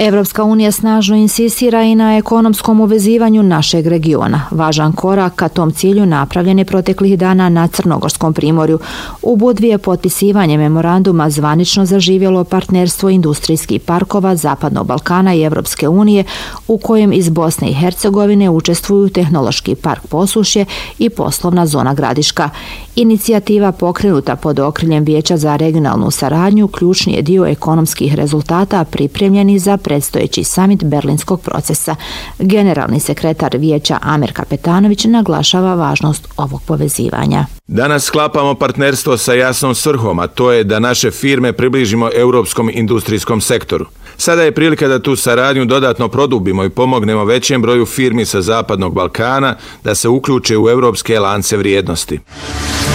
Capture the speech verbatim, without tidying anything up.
Evropska unija snažno insistira i na ekonomskom uvezivanju našeg regiona. Važan korak ka tom cilju napravljen je proteklih dana na Crnogorskom primorju. U Budvi je potpisivanje memoranduma zvanično zaživjelo partnerstvo industrijskih parkova Zapadnog Balkana i Evropske unije, u kojem iz Bosne i Hercegovine učestvuju Tehnološki park Posušje i poslovna zona Gradiška. Inicijativa pokrenuta pod okriljem Vijeća za regionalnu saradnju ključni je dio ekonomskih rezultata pripremljeni za predstojeći samit Berlinskog procesa. Generalni sekretar Vijeća Amer Kapetanović naglašava važnost ovog povezivanja. Danas sklapamo partnerstvo sa jasnom svrhom, a to je da naše firme približimo europskom industrijskom sektoru. Sada je prilika da tu saradnju dodatno produbimo i pomognemo većem broju firmi sa Zapadnog Balkana da se uključe u europske lance vrijednosti.